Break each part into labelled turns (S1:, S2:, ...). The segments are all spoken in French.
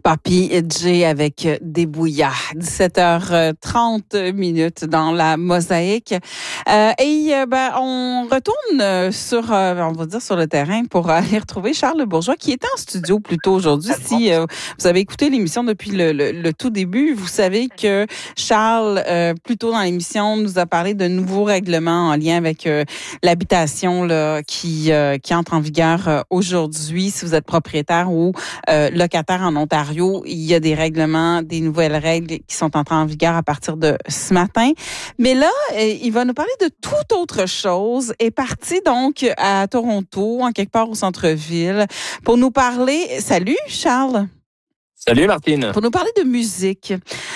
S1: Papy J avec Débouillat. 17h30 dans la mosaïque. On retourne on va dire sur le terrain pour aller retrouver Charles Bourgeois qui était en studio plus tôt aujourd'hui. Si vous avez écouté l'émission depuis le tout début, vous savez que Charles, plus tôt dans l'émission, nous a parlé de nouveaux règlements en lien avec l'habitation là, qui entre en vigueur aujourd'hui. Si vous êtes propriétaire ou locataire en Ontario, il y a des règlements, des nouvelles règles qui sont entrées en vigueur à partir de ce matin. Mais là, il va nous parler de toute autre chose. Est parti donc à Toronto, en quelque part au centre-ville, pour nous parler. Salut, Charles.
S2: Salut Martine.
S1: Pour nous parler de musique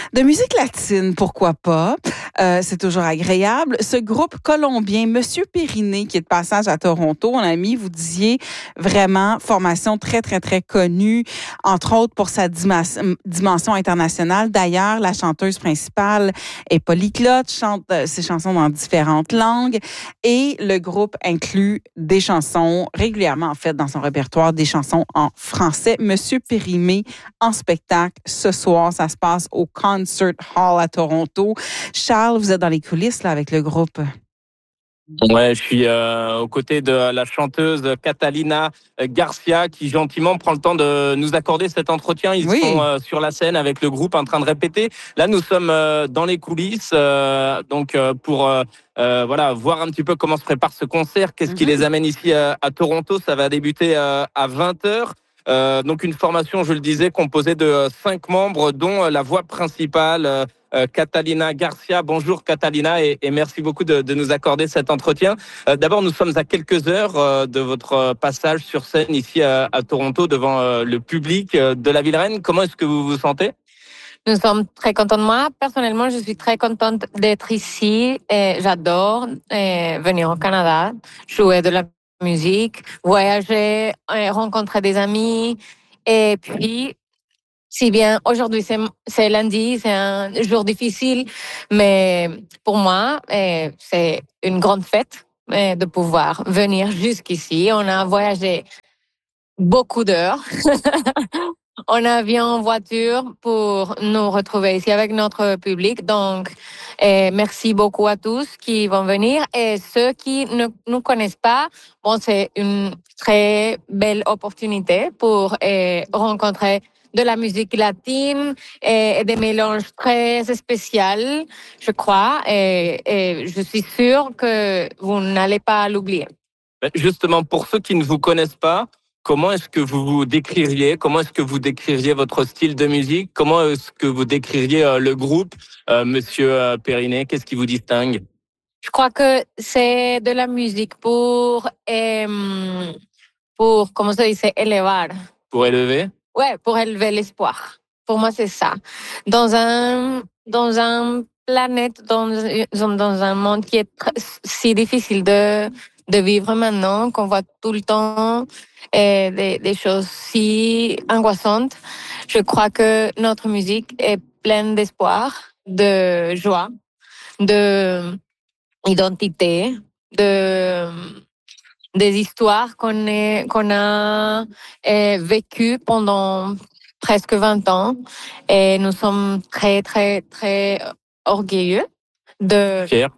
S1: latine, pourquoi pas. C'est toujours agréable. Ce groupe colombien, Monsieur Périnée, qui est de passage à Toronto, mon ami, vous disiez vraiment formation très, très, très connue, entre autres pour sa dimension internationale. D'ailleurs, la chanteuse principale est polyglotte, chante ses chansons dans différentes langues et le groupe inclut des chansons régulièrement, en fait, dans son répertoire, des chansons en français. Monsieur Périnée en spectacle ce soir. Ça se passe au Concert Hall à Toronto. Charles, vous êtes dans les coulisses là avec le groupe.
S2: Ouais, je suis aux côtés de la chanteuse Catalina Garcia qui gentiment prend le temps de nous accorder cet entretien. Ils sont sur la scène avec le groupe en train de répéter. Là, nous sommes dans les coulisses pour voir un petit peu comment se prépare ce concert. Qu'est-ce qui les amène ici à Toronto? Ça va débuter à 20h. Donc une formation, je le disais, composée de 5 membres, dont la voix principale, Catalina Garcia. Bonjour Catalina et merci beaucoup de nous accorder cet entretien. D'abord, nous sommes à quelques heures de votre passage sur scène ici à Toronto devant le public de la Ville-Reine. Comment est-ce que vous vous sentez?
S3: Nous sommes très contents. Moi, personnellement, je suis très contente d'être ici. Et j'adore venir au Canada, jouer de la musique, voyager, rencontrer des amis. Et puis, si bien aujourd'hui c'est lundi, c'est un jour difficile, mais pour moi, c'est une grande fête de pouvoir venir jusqu'ici. On a voyagé beaucoup d'heures en avion, en voiture pour nous retrouver ici avec notre public. Donc, merci beaucoup à tous qui vont venir. Et ceux qui ne nous connaissent pas, c'est une très belle opportunité pour rencontrer de la musique latine et des mélanges très spéciaux, je crois. Et je suis sûre que vous n'allez pas l'oublier.
S2: Justement, pour ceux qui ne vous connaissent pas, comment est-ce que vous vous décririez? Comment est-ce que vous décririez votre style de musique? Comment est-ce que vous décririez le groupe, Monsieur Périnée? Qu'est-ce qui vous distingue?
S3: Je crois que c'est de la musique pour comment ça dit, élever.
S2: Pour élever?
S3: Ouais, pour élever l'espoir. Pour moi, c'est ça. Dans un planète, dans un monde qui est si difficile de vivre maintenant, qu'on voit tout le temps des choses si angoissantes, je crois que notre musique est pleine d'espoir, de joie, de identité, des histoires qu'on a vécues pendant presque 20 ans. Et nous sommes très, très, très orgueilleux fiers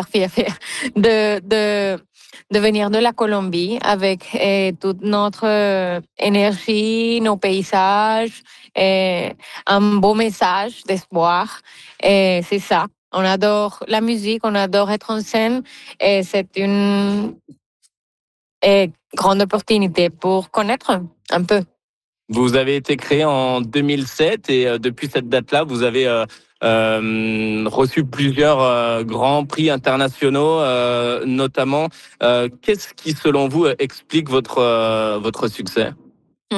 S3: de venir de la Colombie avec toute notre énergie, nos paysages, et un beau message d'espoir. Et c'est ça. On adore la musique, on adore être en scène et c'est une grande opportunité pour connaître un peu.
S2: Vous avez été créé en 2007 et depuis cette date-là, vous avez reçu plusieurs grands prix internationaux, notamment. Qu'est-ce qui, selon vous, explique votre succès?
S3: Je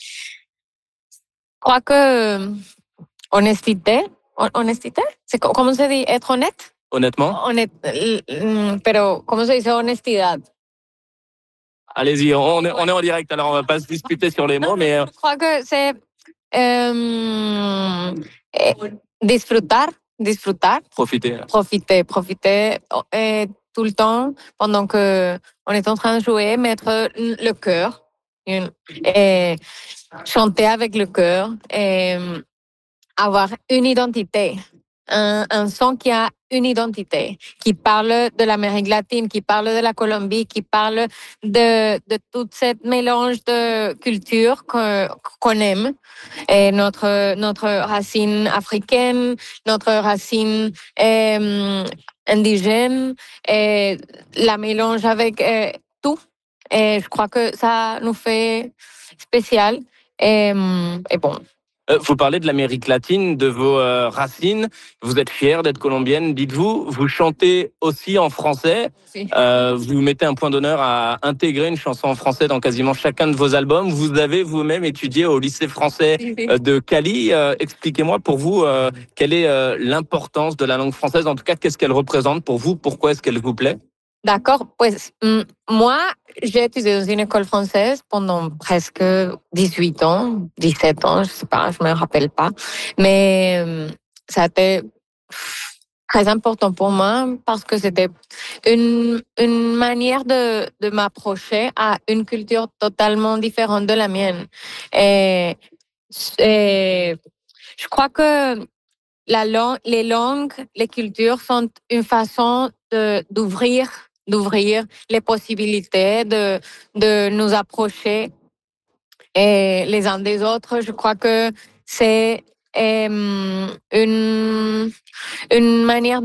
S3: crois que honnêteté, c'est comment se dit être honnête?
S2: Honnêtement?
S3: Pero comment se dice honestidad?
S2: Allez-y, on est en direct, alors on va pas se disputer sur les mots, mais...
S3: Je crois que c'est disfrutar. Profiter tout le temps pendant que on est en train de jouer, mettre le cœur, et chanter avec le cœur et avoir une identité. Un son qui a une identité, qui parle de l'Amérique latine, qui parle de la Colombie, qui parle de tout ce mélange de cultures qu'on aime. Et notre racine africaine, notre racine indigène, et la mélange avec tout. Et je crois que ça nous fait spécial. Et bon.
S2: Vous parlez de l'Amérique latine, de vos racines. Vous êtes fière d'être colombienne, dites-vous. Vous chantez aussi en français.
S3: Si.
S2: Vous mettez un point d'honneur à intégrer une chanson en français dans quasiment chacun de vos albums. Vous avez vous-même étudié au lycée français de Cali. Expliquez-moi pour vous quelle est l'importance de la langue française. En tout cas, qu'est-ce qu'elle représente pour vous? Pourquoi est-ce qu'elle vous plaît?
S3: D'accord. Pues, moi, j'ai étudié dans une école française pendant presque 18 ans, 17 ans, je sais pas, je me rappelle pas. Mais ça a été très important pour moi parce que c'était une manière de m'approcher à une culture totalement différente de la mienne. Et je crois que les langues, les cultures sont une façon d'ouvrir les possibilités, de nous approcher et les uns des autres. Je crois que c'est une manière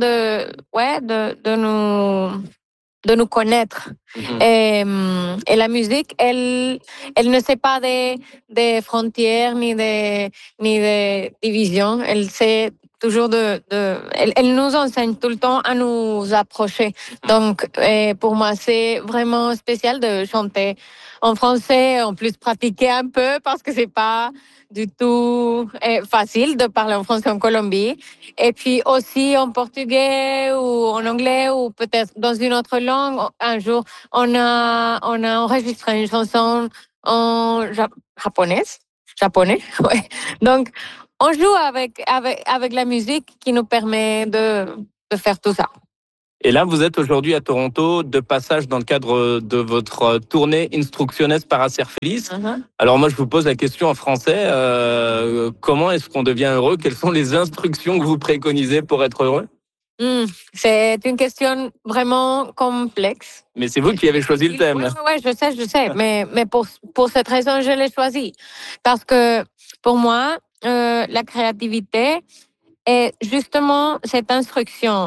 S3: de nous connaître. Et la musique, elle ne sait pas des frontières ni de divisions. Elle sait toujours elle nous enseigne tout le temps à nous approcher. Donc, pour moi, c'est vraiment spécial de chanter en français, en plus pratiquer un peu parce que c'est pas du tout facile de parler en français en Colombie. Et puis aussi en portugais ou en anglais ou peut-être dans une autre langue. Un jour, on a enregistré une chanson en japonais, ouais. Donc, on joue avec la musique qui nous permet de faire tout ça.
S2: Et là, vous êtes aujourd'hui à Toronto, de passage dans le cadre de votre tournée Instrucciones para ser feliz. Alors moi, je vous pose la question en français. Comment est-ce qu'on devient heureux? Quelles sont les instructions que vous préconisez pour être heureux?
S3: C'est une question vraiment complexe.
S2: Mais c'est vous qui avez choisi le thème.
S3: Oui, je sais. Mais pour cette raison, je l'ai choisi. Parce que pour moi, la créativité est justement cette instruction,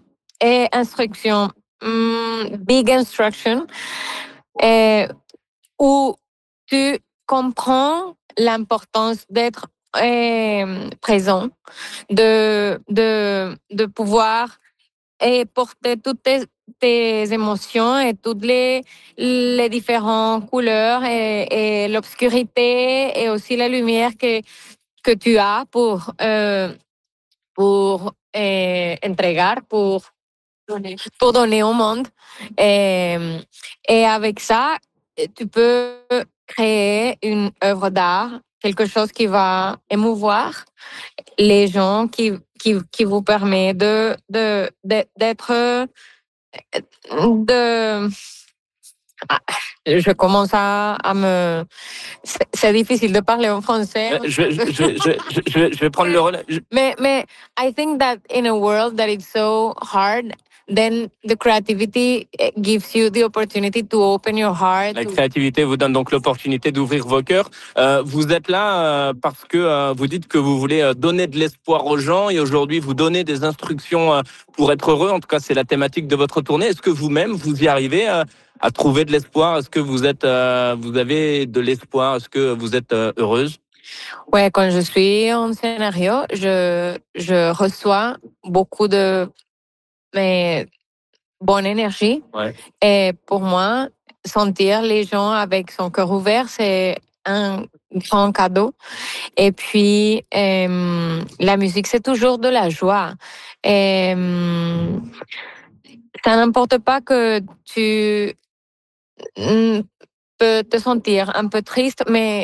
S3: big instruction, où tu comprends l'importance d'être présent, de pouvoir porter toutes tes émotions et toutes les différentes couleurs et l'obscurité et aussi la lumière que tu as pour entregar, pour donner au monde. Et avec ça, tu peux créer une œuvre d'art, quelque chose qui va émouvoir les gens, qui vous permet d'être je commence à me... C'est difficile de parler en français.
S2: Je vais prendre le relais.
S3: Mais I think that in a world that is so hard, then the creativity gives you the opportunity to open your heart.
S2: La créativité vous donne donc l'opportunité d'ouvrir vos cœurs. Vous êtes là parce que vous dites que vous voulez donner de l'espoir aux gens et aujourd'hui vous donnez des instructions pour être heureux. En tout cas, c'est la thématique de votre tournée. Est-ce que vous-même, vous y arrivez à trouver de l'espoir? Est-ce que vous avez de l'espoir? Est-ce que vous êtes heureuse?
S3: Ouais, quand je suis en scénario, je reçois beaucoup de bonne énergie.
S2: Ouais.
S3: Et pour moi, sentir les gens avec son cœur ouvert, c'est un grand cadeau. Et puis, la musique, c'est toujours de la joie. Et ça n'importe pas que tu peux te sentir un peu triste, mais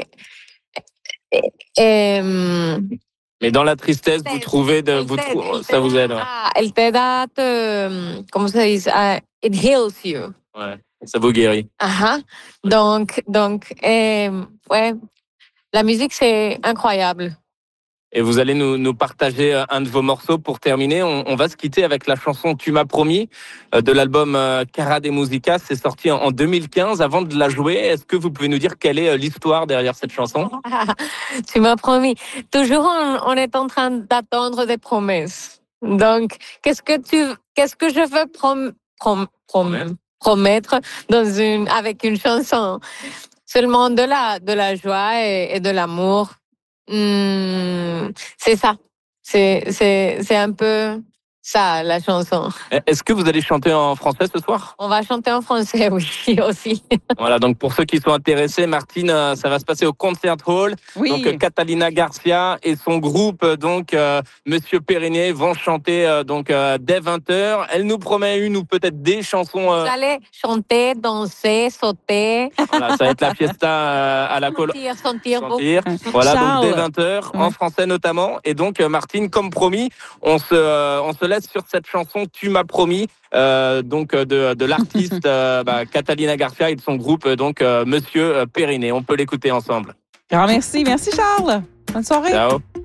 S2: dans la tristesse, vous trouvez ça vous aide. Ouais.
S3: Elle t'aide à comment ça dit? It heals you.
S2: Ouais. Ça vous guérit.
S3: Donc, ouais, la musique, c'est incroyable.
S2: Et vous allez nous partager un de vos morceaux pour terminer. On va se quitter avec la chanson Tu m'as promis de l'album Cara de Musica. C'est sorti en 2015. Avant de la jouer, est-ce que vous pouvez nous dire quelle est l'histoire derrière cette chanson?
S3: Tu m'as promis. Toujours, on est en train d'attendre des promesses. Donc, qu'est-ce que je veux promettre avec une chanson? Seulement de la joie et de l'amour. C'est ça. C'est un peu ça, la chanson.
S2: Est-ce que vous allez chanter en français ce soir?
S3: On va chanter en français, oui, aussi.
S2: Voilà, donc pour ceux qui sont intéressés, Martine, ça va se passer au Concert Hall.
S1: Oui.
S2: Donc Catalina Garcia et son groupe, Monsieur Periné, vont chanter dès 20h. Elle nous promet une ou peut-être des chansons.
S3: Vous allez chanter, danser, sauter.
S2: Voilà, ça va être la fiesta à la colo.
S3: Sentir.
S2: Voilà,
S1: Charles,
S2: donc dès 20h, en français notamment. Et donc, Martine, comme promis, on se laisse sur cette chanson Tu m'as promis, de l'artiste Catalina Garcia et de son groupe, Monsieur Periné. On peut l'écouter ensemble.
S1: Grand merci. Merci, Charles. Bonne soirée.
S2: Ciao.